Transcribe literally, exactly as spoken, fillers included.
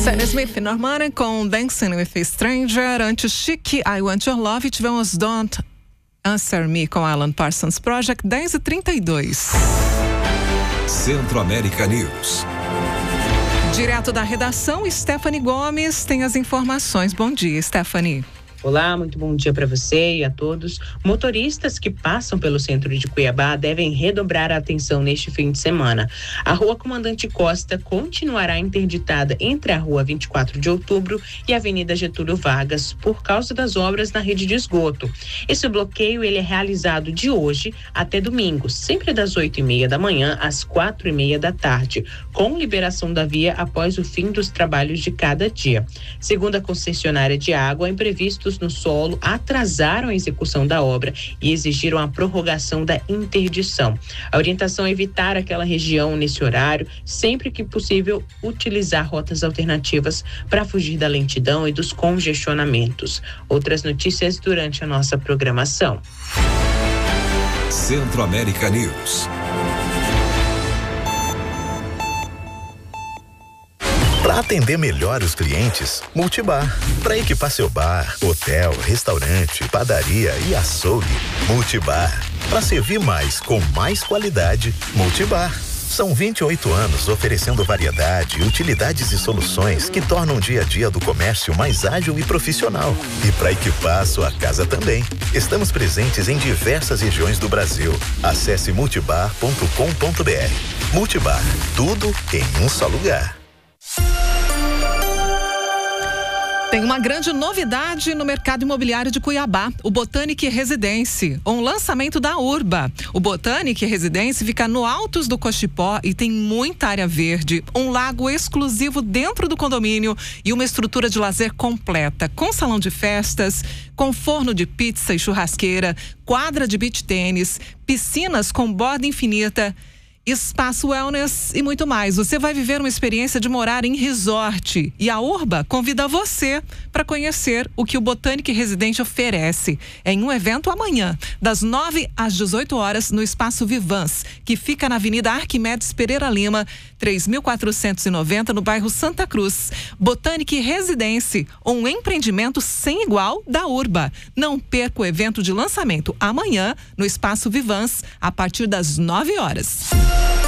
Sam Smith Norman com Dancing with a Stranger. Antes, Chic, I Want Your Love. E tivemos Don't Answer Me com Alan Parsons Project, dez e trinta e dois. Centro-América News. Direto da redação, Stephanie Gomes tem as informações. Bom dia, Stephanie. Olá, muito bom dia para você e a todos. Motoristas que passam pelo centro de Cuiabá devem redobrar a atenção neste fim de semana. A Rua Comandante Costa continuará interditada entre a Rua vinte e quatro de outubro e a Avenida Getúlio Vargas por causa das obras na rede de esgoto. Esse bloqueio ele é realizado de hoje até domingo, sempre das oito e meia da manhã às quatro e meia da tarde, com liberação da via após o fim dos trabalhos de cada dia. Segundo a concessionária de água, é imprevisto no solo atrasaram a execução da obra e exigiram a prorrogação da interdição. A orientação é evitar aquela região nesse horário, sempre que possível utilizar rotas alternativas para fugir da lentidão e dos congestionamentos. Outras notícias durante a nossa programação. Centro-América News. Para atender melhor os clientes, Multibar. Para equipar seu bar, hotel, restaurante, padaria e açougue, Multibar. Para servir mais com mais qualidade, Multibar. São vinte e oito anos oferecendo variedade, utilidades e soluções que tornam o dia a dia do comércio mais ágil e profissional. E para equipar a sua casa também. Estamos presentes em diversas regiões do Brasil. Acesse multibar ponto com ponto br. Multibar, tudo em um só lugar. Tem uma grande novidade no mercado imobiliário de Cuiabá, o Botanic Residence, um lançamento da Urba. O Botanic Residence fica no Altos do Cochipó e tem muita área verde, um lago exclusivo dentro do condomínio e uma estrutura de lazer completa, com salão de festas, com forno de pizza e churrasqueira, quadra de beach tênis, piscinas com borda infinita, espaço wellness e muito mais. Você vai viver uma experiência de morar em resort. E a Urba convida você para conhecer o que o Botanic Residente oferece. É em um evento amanhã, das nove às dezoito horas, no Espaço Vivans, que fica na Avenida Arquimedes Pereira Lima, três mil quatrocentos e noventa, no bairro Santa Cruz. Botanic Residence, um empreendimento sem igual da Urba. Não perca o evento de lançamento amanhã, no Espaço Vivans, a partir das nove horas.